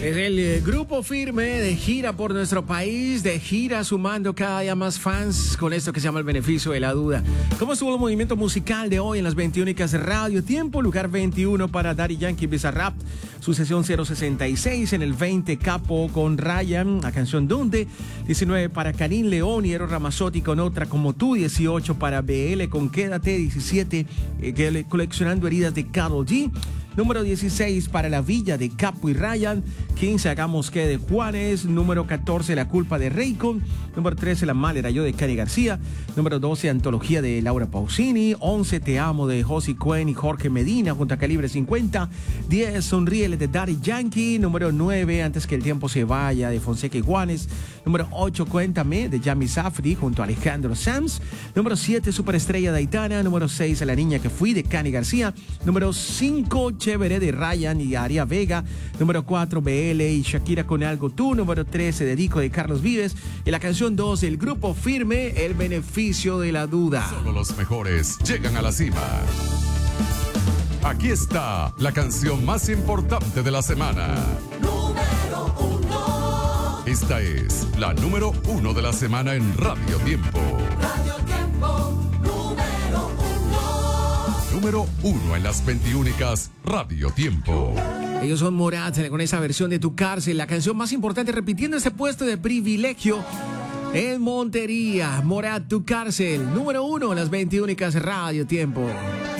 Es el Grupo Firme de gira por nuestro país, de gira sumando cada día más fans con esto que se llama el beneficio de la duda. ¿Cómo estuvo el movimiento musical de hoy en las 21 Radio Tiempo? Lugar 21 para Daddy Yankee Bizarrap, su sesión 066. En el 20 Capo con Ryan, la canción Donde. 19 para Karim León y Eros Ramazzotti con Otra Como Tú. 18 para BL con Quédate. 17 Coleccionando Heridas de Karol G. Número 16 para La Villa de Capo y Ryan. 15 Hagamos Que de Juanes. Número 14 La Culpa de Raycon. Número 13 La Mal Era Yo de Cani García. Número 12 Antología de Laura Pausini. 11 Te Amo de Josie Cuen y Jorge Medina junto a Calibre 50. 10 Sonríele de Daddy Yankee. Número 9 Antes que el tiempo se vaya de Fonseca y Juanes. Número 8 Cuéntame de Yami Safdie junto a Alejandro Sanz. Número 7 Superestrella de Aitana. Número 6 A la Niña que Fui de Cani García. Número 5 Chévere de Ryan y Aria Vega. Número 4 BL y Shakira con Algo Tú. Número 13 Dedico de Carlos Vives. Y la canción 2 del Grupo Firme, El Beneficio de la Duda. Solo los mejores llegan a la cima. Aquí está la canción más importante de la semana. Número 1. Esta es la número 1 de la semana en Radio Tiempo. Radio Tiempo, número 1. Número 1 en las 21 Radio Tiempo. Ellos son Morat con esa versión de Tu Cárcel, la canción más importante, repitiendo ese puesto de privilegio en Montería. Morat, Tu Cárcel, número 1 en las 21 Radio Tiempo.